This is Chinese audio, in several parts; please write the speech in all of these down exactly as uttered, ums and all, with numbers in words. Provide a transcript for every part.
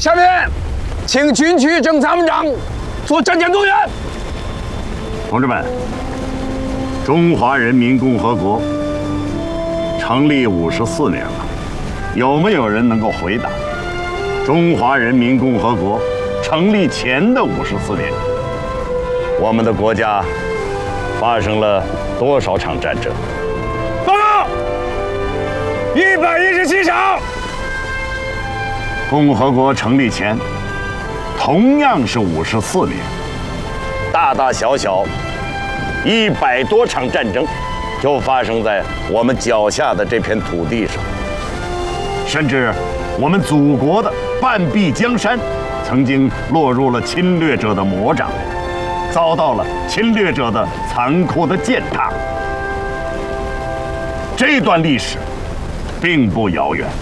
下面，请军区政参谋长做战前动员。 同志们，中华人民共和国成立五十四年了，有没有人能够回答？中华人民共和国成立前的五十四年，我们的国家发生了多少场战争？ 报告，一百一十七场。 共和国成立前，同样是五十四年，大大小小一百多场战争，就发生在我们脚下的这片土地上。甚至，我们祖国的半壁江山，曾经落入了侵略者的魔掌，遭到了侵略者的残酷的践踏。这段历史并不遥远。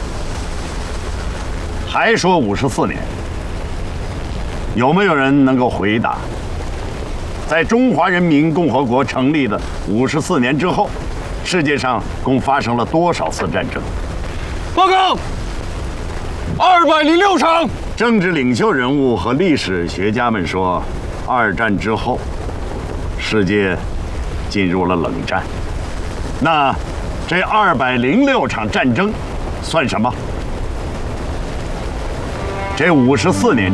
还说五十四年，有没有人能够回答？在中华人民共和国成立的五十四年之后，世界上共发生了多少次战争？ 报告，二百零六场。 政治领袖人物和历史学家们说，二战之后，世界进入了冷战。那这二百零六场战争算什么？这五十四年